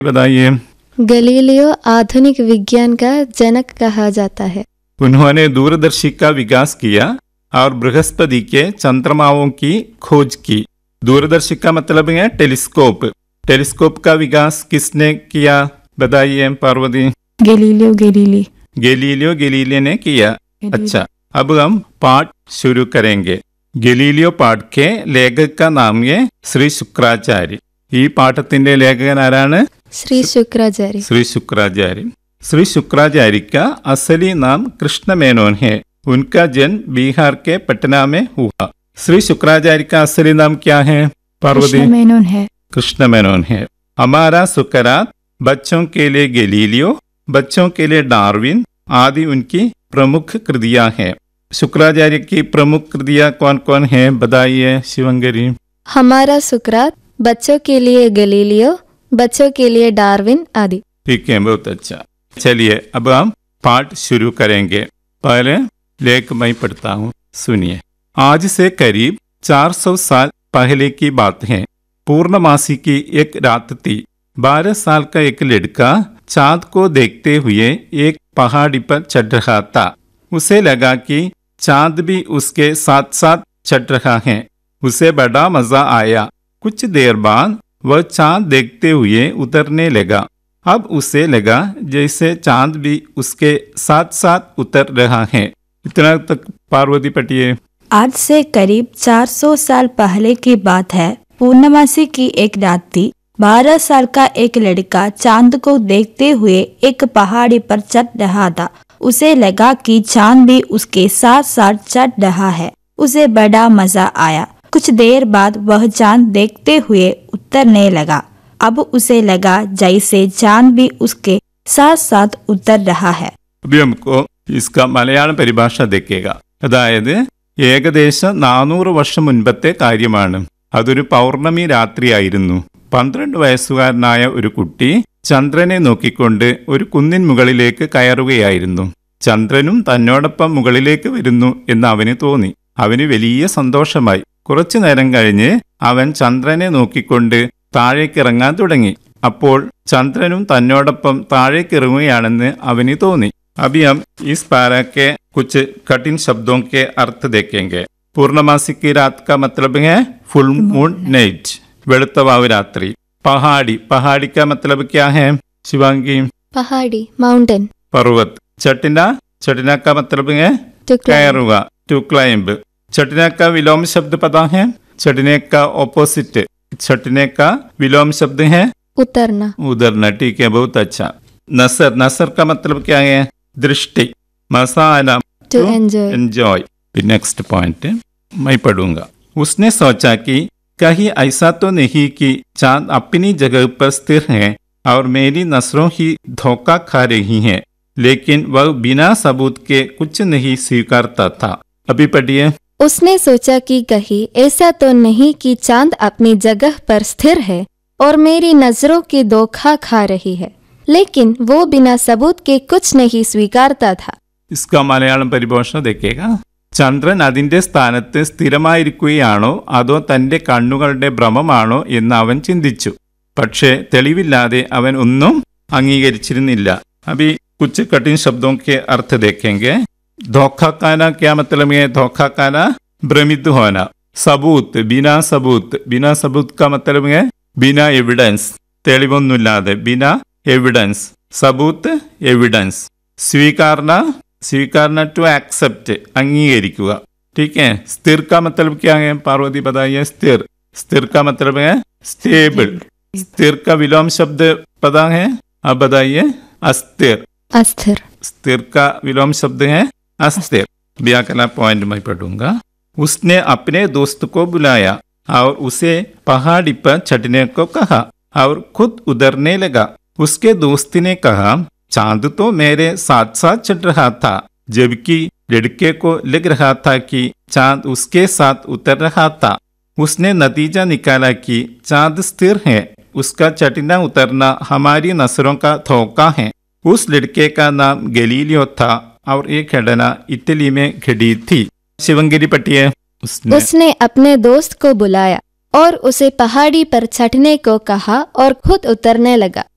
बताइए। गैलीलियो आधुनिक विज्ञान का जनक कहा जाता है। उन्होंने दूरदर्शी का विकास किया और बृहस्पति के चंद्रमाओं की खोज की। दूरदर्शी का मतलब है टेलीस्कोप। टेलीस्कोप का विकास किसने किया बताइए Parvati. Galileo Galilei. Galileo Galilei ने किया। अच्छा, अब हम पाठ शुरू करेंगे। ഗലീലിയോ പാഠ് के लेखक का नाम है ശ്രീ ശുക്രാചാര്യ। ഈ പാഠത്തിന്റെ ലേഖകൻ ആരാണ്? श्री शुक्राचार्य। श्री शुक्राचार्य। श्री शुक्राचार्य का असली नाम कृष्ण मेनन है। उनका जन्म बिहार के पटना में हुआ। श्री शुक्राचार्य का असली नाम क्या है पार्वती? कृष्ण मेनन है। कृष्ण मेनन है। हमारा सुकरात, बच्चों के लिए गैलीलियो, बच्चों के लिए डार्विन आदि उनकी प्रमुख कृतियां हैं। शुक्राचार्य की प्रमुख कृतियां कौन कौन हैं बताइए शिवंगरी। हमारा सुकरात, बच्चों के लिए गैलीलियो, बच्चों के लिए डार्विन आदि। ठीक है, बहुत अच्छा। चलिए अब हम पाठ शुरू करेंगे। पहले लेख मैं पढ़ता हूँ, सुनिए। आज से करीब 400 साल पहले की बात है। पूर्णमासी की एक रात थी। 12 साल का एक लड़का चांद को देखते हुए एक पहाड़ी पर चढ़ रहा था। उसे लगा कि चांद भी उसके साथ साथ चढ़ रहा है। उसे बड़ा मजा आया। कुछ देर बाद वह चांद देखते हुए उतरने लगा। अब उसे लगा जैसे चांद भी उसके साथ साथ उतर रहा है। इतना तक पार्वती पढ़िए। आज से करीब 400 साल पहले की बात है। पूर्णमासी की एक रात थी। 12 साल का एक लड़का चांद को देखते हुए एक पहाड़ी पर चढ़ रहा था। उसे लगा कि चांद भी उसके साथ साथ चढ़ रहा है। उसे बड़ा मजा आया। कुछ देर बाद वह चांद देखते हुए उतरने लगा। अब उसे लगा जैसे चांद भी उसके साथ साथ उतर रहा है। अभी हमको इसका मलयाളം പരിഭാഷ देखेगा। അതായത് ഏകദേശം 400 വർഷം മുൻപത്തെ കാര്യമാണ്. അതൊരു പൗർണമി രാത്രിയായിരുന്നു. 12 വയസ്സുകാരനായ ഒരു കുട്ടി ചന്ദ്രനെ നോക്കിക്കൊണ്ട് ഒരു കുന്നിൻ മുകളിലേക്ക് കയറുകയായിരുന്നു. ചന്ദ്രനും തന്നോടൊപ്പം മുകളിലേക്ക് വരുന്നു എന്ന് അവന് തോന്നി. അവന് വലിയ സന്തോഷമായി. കുറച്ചു നേരം കഴിഞ്ഞ് അവൻ ചന്ദ്രനെ നോക്കിക്കൊണ്ട് താഴേക്കിറങ്ങാൻ തുടങ്ങി. അപ്പോൾ ചന്ദ്രനും തന്നോടൊപ്പം താഴേക്കിറങ്ങുകയാണെന്ന് അവന് തോന്നി. अभी हम इस पारा के कुछ कठिन शब्दों के अर्थ देखेंगे। पूर्णमासी की रात का मतलब है फुल मून नाइट, വെളുത്തവാവ് രാത്രി। पहाड़ी, पहाड़ी का मतलब क्या है शिवांगी? पहाड़ी माउंटेन। पर्वत। चटना, चटना का मतलब है कयरुക, टू क्लाइंब। चटना का विलोम शब्द पता है? चटने का ऑपोजिट, चटने का विलोम शब्द है उतरना। उतरना, ठीक है, बहुत अच्छा। नसर, नसर का मतलब क्या है? दृष्टि। मसाला, to enjoy. Enjoy. Next point मैं पढ़ूंगा। उसने सोचा कि कहीं ऐसा तो नहीं कि चांद अपनी जगह पर स्थिर है और मेरी नजरों ही धोखा खा रही हैं, लेकिन वह बिना सबूत के कुछ नहीं स्वीकारता था। अभी पढ़िए। उसने सोचा कि कहीं ऐसा तो नहीं कि चांद अपनी जगह पर स्थिर है और मेरी नजरों की धोखा खा रही है, लेकिन वो बिना सबूत के कुछ नहीं स्वीकारता था। इसका मलयाളം പരിഭാഷ देखेगा। ചന്ദ്രൻ അതിന്റെ സ്ഥാനത്ത് സ്ഥിരമായിരിക്കുകയാണോ അതോ തന്റെ കണ്ണുകളുടെ ഭ്രമമാണോ എന്ന് അവൻ ചിന്തിച്ചു. പക്ഷേ തെളിവില്ലാതെ അവൻ ഒന്നും അംഗീകരിച്ചിരുന്നില്ല. अभी कुछ कठिन शब्दों के अर्थ देखेंगे। धोखा खाना क्या मतलब है? धोखा खाना भ्रमित होना। सबूत, बिना सबूत, बिना सबूत का मतलब है बिना एविडेंस, തെളിവൊന്നുമില്ലാതെ, बिना एविडेंस, सबूत एविडेंस। स्वीकारना, स्वीकारना टू एक्सेप्ट, अंगीകരിക്കുക, ठीक है। स्थिर का मतलब क्या है पार्वती बताइए? स्थिर, स्थिर का मतलब है स्टेबल। स्थिर का विलोम शब्द पता है? आप बताइए। अस्थिर, अस्थिर। स्थिर का विलोम शब्द है अस्थिर। व्याकरण पॉइंट में पढ़ूंगा। उसने अपने दोस्त को बुलाया और उसे पहाड़ी पर चढ़ने को कहा और खुद उतरने लगा। उसके दोस्त ने कहा, चांद तो मेरे साथ साथ चढ़ रहा था, जबकि लड़के को लग रहा था कि चांद उसके साथ उतर रहा था। उसने नतीजा निकाला कि चांद स्थिर है, उसका चढ़ना उतरना हमारी नजरों का धोखा है। उस लड़के का नाम गैलीलियो था और ये घटना इटली में घटी थी। शिवंगिरी पढ़िए। उसने अपने दोस्त को बुलाया और उसे पहाड़ी पर चढ़ने को कहा और खुद उतरने लगा।